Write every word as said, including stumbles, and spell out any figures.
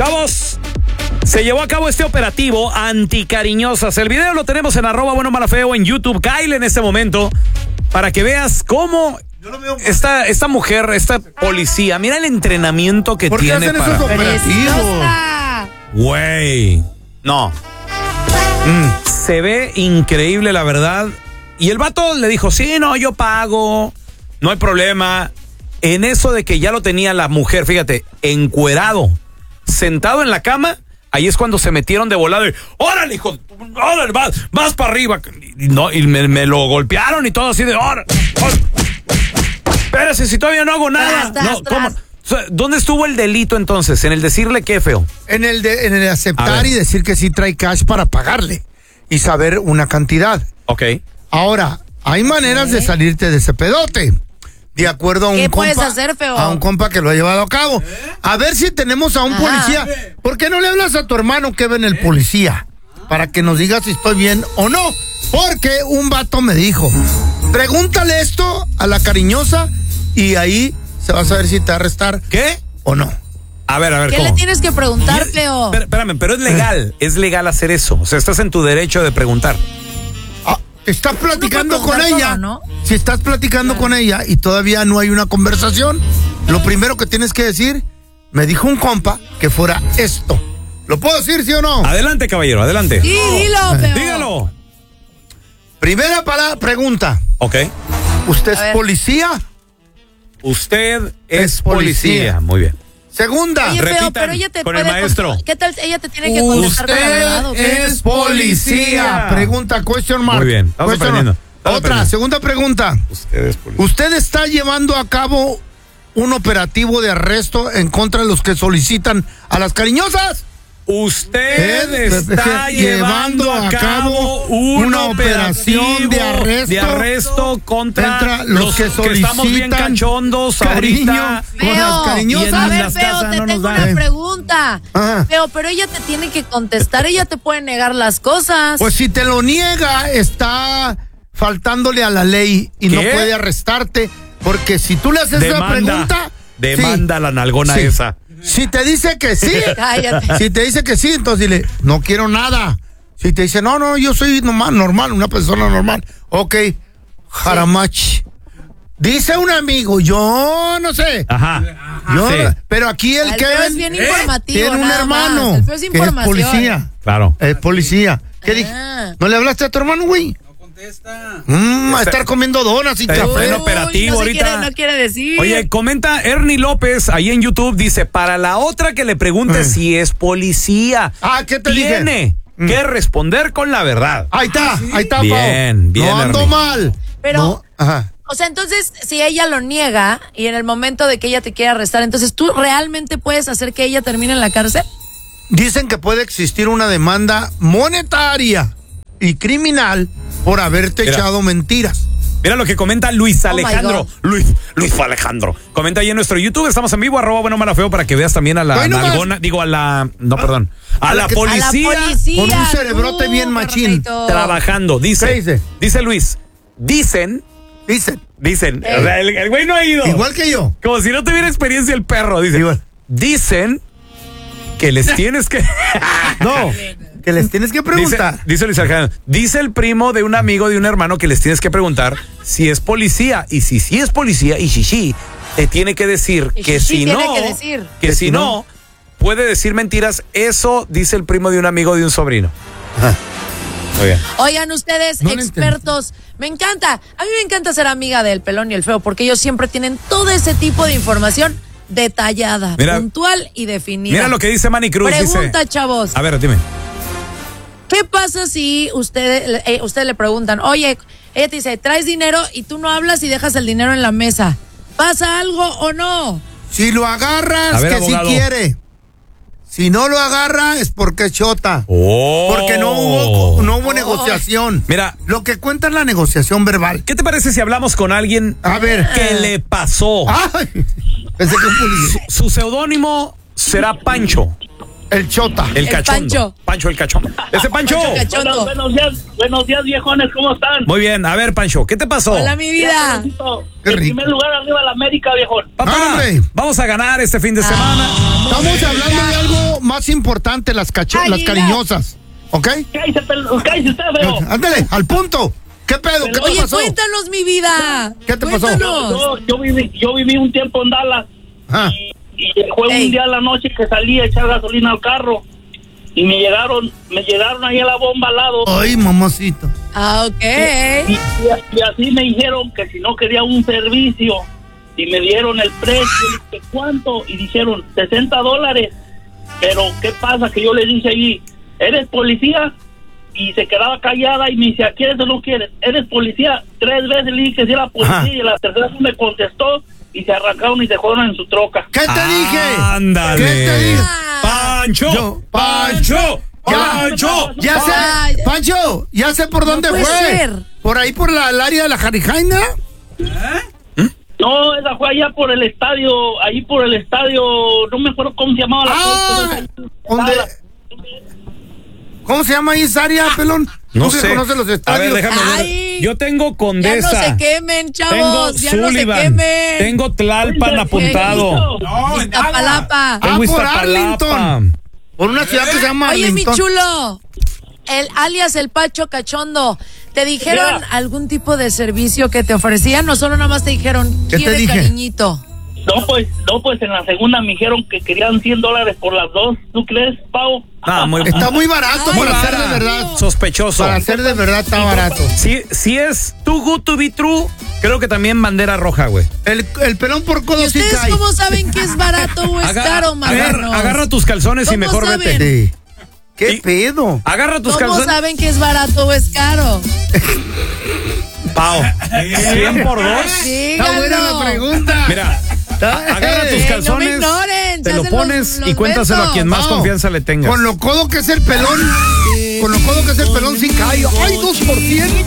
Chavos, se llevó a cabo este operativo anticariñosas. El video lo tenemos en arroba bueno mala feo en YouTube. Kyle en este momento para que veas cómo esta, esta mujer, esta policía, mira el entrenamiento que ¿Por qué tiene hacen para... esos operativos? Güey, no. Mm, se ve increíble, la verdad. Y el vato le dijo, sí, no, yo pago, no hay problema. En eso de que ya lo tenía la mujer, fíjate, encuerado, sentado en la cama, ahí es cuando se metieron de volado y, órale, hijo, órale, vas, vas para arriba. Y, no, y me, me lo golpearon y todo así de, órale, órale. Espérese, si todavía no hago nada. Tras, no, tras, ¿cómo? O sea, ¿dónde estuvo el delito entonces? ¿En el decirle qué, feo? En el de, en el aceptar y decir que sí trae cash para pagarle y saber una cantidad. Ok. Ahora, hay maneras de salirte de ese pedote. De acuerdo a un ¿Qué compa, puedes hacer, feo? a un compa que lo ha llevado a cabo. A ver si tenemos a un Ajá. policía. ¿Por qué no le hablas a tu hermano que ve en el policía? Para que nos diga si estoy bien o no. Porque un vato me dijo, pregúntale esto a la cariñosa y ahí se va a saber si te va a arrestar. ¿Qué? ¿O no? A ver, a ver, ¿Qué ¿cómo? le tienes que preguntar, feo? Espera- Espérame, pero es legal, es legal hacer eso. O sea, estás en tu derecho de preguntar. Ah, estás platicando No con puedes ella. preguntar todo, ¿no? Si estás platicando con ella y todavía no hay una conversación, lo primero que tienes que decir, me dijo un compa que fuera esto. ¿Lo puedo decir, sí o no? Adelante, caballero, adelante. Sí, dilo, feo. Dígalo. Primera para pregunta. Ok. ¿Usted A es ver. policía? Usted es, Es policía. policía. Muy bien. Segunda. Oye, feo, Repitan pero ella te con el puede maestro. contestar- ¿Qué tal? Ella te tiene que contestar con la verdad, ¿o qué? es policía. Pregunta, question mark. Muy bien, estamos Question aprendiendo. mark. Estamos Otra, aprendiendo. segunda pregunta. Usted es policía. ¿Usted está llevando a cabo un operativo de arresto en contra de los que solicitan a las cariñosas? Usted ¿Eh? está llevando a cabo una operación de arresto de arresto contra contra los, los que que estamos bien solicitan cachondos cariño ahorita. con las Feo, cariñosas. a en ver, las feo, casas te no nos tengo dan. una pregunta. Ajá. Feo, pero ella te tiene que contestar, ella te puede negar las cosas. Pues si te lo niega, está faltándole a la ley y no ¿Qué? puede arrestarte. Porque si tú le haces esa Demanda, pregunta. demanda sí, la nalgona sí. esa. Si te dice que sí, Cállate. si te dice que sí, entonces dile, no quiero nada. Si te dice, no, no, yo soy normal, normal, una persona normal. Ok, jaramach. Dice un amigo, yo no sé. Ajá. Yo, Sí. pero aquí el El que feo es bien informativo, tiene un nada hermano más. El feo es que es información. policía. Claro. Es policía. ¿Qué dije? Ah. ¿No le hablaste a tu hermano, güey? Mm, a estar comiendo donas y Está café. en Uy, operativo no se ahorita. quiere- no quiere decir. Oye, comenta Ernie López ahí en YouTube, dice, para la otra que le pregunte Eh. si es policía, Ah, ¿qué te dije? tiene que responder con la verdad. Ahí está, ahí está, Bien, Pao. bien, No ando Ernie. mal. Pero- No, ajá. O sea, entonces, si ella lo niega y en el momento de que ella te quiera arrestar, entonces tú realmente puedes hacer que ella termine en la cárcel. Dicen que puede existir una demanda monetaria y criminal por haberte Mira. echado mentiras. Mira lo que comenta Luis Oh my Alejandro. God. Luis, Luis Alejandro. Comenta ahí en nuestro YouTube, estamos en vivo, arroba bueno mala feo, para que veas también a la Hoy nomás. nalgona, digo a la, no, perdón, a, A la la, que- policía, A la policía. con un cerebrote tú, bien machín. Carnalito. trabajando. Dice, ¿Qué dice? dice Luis, dicen, Dicen, dicen, Eh. o sea, el, el güey no ha ido. igual que yo. Como si no tuviera experiencia el perro, dice. Igual. Dicen que les tienes que... No, que les tienes que Dice, preguntar. dice Luis Alejandro, dice el primo de un amigo de un hermano que les tienes que preguntar si es policía. Y si sí es policía, y si sí, te tiene que decir Y que si sí si tiene no, que decir. que si no, puede decir mentiras. Eso dice el primo de un amigo de un sobrino. Ajá. Muy bien. Oigan, ustedes, No lo expertos, me encanta, a mí me encanta ser amiga del pelón y el feo, porque ellos siempre tienen todo ese tipo de información detallada, Mira- puntual y definida. Mira lo que dice Manny Cruz. Pregunta, dice, chavos. a ver, dime. ¿Qué pasa si ustedes eh, ustedes le preguntan, oye, ella te dice, traes dinero y tú no hablas y dejas el dinero en la mesa? ¿Pasa algo o no? Si lo agarras, A ver, que si abogado. quiere. Si no lo agarra, es porque es chota. Oh. Porque no hubo, no hubo negociación. Mira. Lo que cuenta es la negociación verbal. ¿Qué te parece si hablamos con alguien A ver. que le pasó? Ay, pensé que un policía. Su seudónimo será Pancho. El chota. El, El cachondo. Pancho. el cachondo. Ese Pancho. Pancho cachondo. Buenos, buenos días, buenos días, viejones, ¿cómo están? Muy bien, a ver, Pancho, ¿qué te pasó? Hola, mi vida. Qué En rico. primer lugar, arriba la América, viejón. Papá, ¡Hombre! vamos a ganar este fin de semana. Estamos hablando de algo lo más importante, las, cacho- las Águila. cariñosas. ¿Ok? Cállese, pel- cállese usted, feo. Ándale, al punto. ¿Qué pedo? ¿Qué te Oye, pasó? cuéntanos, mi vida. ¿Qué te pasó? Cuéntanos. Yo, yo, viví, yo viví un tiempo en Dallas. Ah. Y, y fue Ey. un día a la noche que salí a echar gasolina al carro. Y me llegaron, me llegaron ahí a la bomba al lado. Ay, mamacito. Ah, ok. Y, y- y así me dijeron que si no quería un servicio. Y me dieron el precio. Y dije, ¿cuánto? Y dijeron, sesenta dólares. Pero, ¿qué pasa? Que yo le dije allí, ¿eres policía? Y se quedaba callada y me decía, ¿quieres o no quieres? ¿Eres policía? Tres veces le dije que sí era policía. Ajá. Y la tercera vez me contestó y se arrancaron y se fueron en su troca. ¿Qué te dije? Ándale. ¿Qué te dije? Pancho, Yo- Pancho, Ya. Pancho. Ya Ay. sé, Pancho, ya sé por dónde puede fue. ser. Por ahí, por la, el área de la Jarijaina. No, esa fue allá por el estadio, ahí por el estadio, no me acuerdo cómo se llamaba la Ah, cosa. ¿dónde? ¿Cómo se llama ahí esa área, pelón? No ¿Tú que sé. conoces los A estadios? ver, déjame ver. Ay. Yo tengo Ya Condesa. no se quemen, Tengo chavos. Ya no se Sullivan. quemen. Tengo Tlalpan apuntado. No, Iztapalapa. Ah, Tengo por Iztapalapa. Arlington. Por una ciudad que se llama Oye, mi Arlington. chulo. El alias el Pacho Cachondo. ¿Te dijeron Ya. algún tipo de servicio que te ofrecían o solo nada más te dijeron, ¿Qué te quiere dije? cariñito? no, pues, no, pues en la segunda me dijeron que querían cien dólares por las dos. ¿Tú crees, Pau? Ah, muy, Está muy barato Ay, para muy ser de barato. verdad. Sospechoso. Para ser de verdad está barato. Si, si es too good to be true, creo que también bandera roja, güey. El, el pelón por ¿Y codo sí ustedes cae. cómo saben que es barato o es Aga- caro, agarra, marranos? agarra tus calzones y ¿Cómo mejor saben? vete. Sí. ¿Qué Y- pedo? Agarra tus ¿Cómo calzones. saben que es barato o es caro? Pau. cien por dos. Está buena la Díganlo. pregunta. Mira, Está- agarra tus Eh, no me calzones, ignoren, te ya lo se los- pones los y cuéntaselo vendo. a quien más No. confianza le tengas. Con lo codo que es el pelón. Con lo codo que es el pelón sí cae. ¡Ay, dos por ciento!